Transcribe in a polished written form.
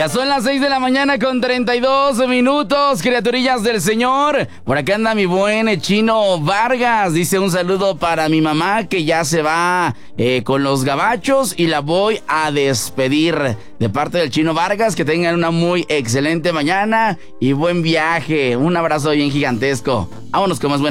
Ya son las 6 de la mañana con 32 minutos, criaturillas del Señor. Por acá anda mi buen Chino Vargas. Dice un saludo para mi mamá que ya se va con los gabachos y la voy a despedir. De parte del Chino Vargas, que tengan una muy excelente mañana y buen viaje. Un abrazo bien gigantesco. Vámonos con más buena